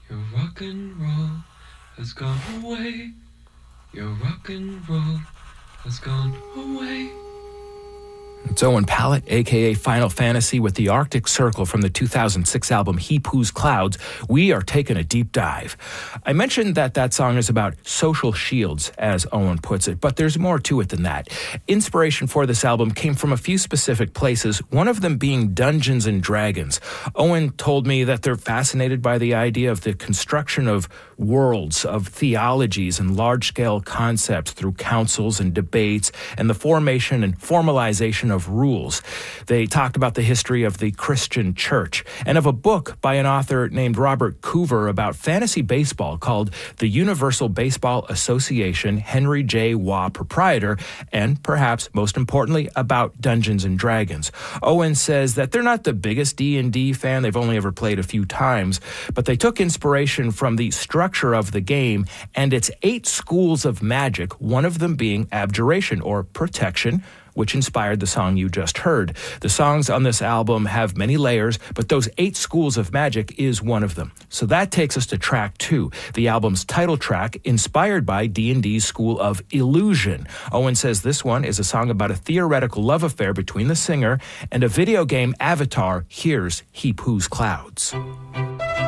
Your rock and roll has gone away. Your rock and roll has gone away. It's Owen Pallett, a.k.a. Final Fantasy, with the Arctic Circle from the 2006 album Heap Whose Clouds. We are taking a deep dive. I mentioned that song is about social shields, as Owen puts it, but there's more to it than that. Inspiration for this album came from a few specific places, one of them being Dungeons and Dragons. Owen told me that they're fascinated by the idea of the construction of worlds, of theologies and large-scale concepts through councils and debates, and the formation and formalization of rules. They talked about the history of the Christian church and of a book by an author named Robert Coover about fantasy baseball called The Universal Baseball Association, Henry J. Waugh, proprietor, and perhaps most importantly, about Dungeons and Dragons. Owen says that they're not the biggest D&D fan. They've only ever played a few times, but they took inspiration from the structure of the game and its 8 schools of magic, one of them being abjuration or protection, which inspired the song you just heard. The songs on this album have many layers, but those 8 schools of magic is one of them. So that takes us to track 2, the album's title track, inspired by D&D's School of Illusion. Owen says this one is a song about a theoretical love affair between the singer and a video game avatar. Here's Heap Whose Clouds.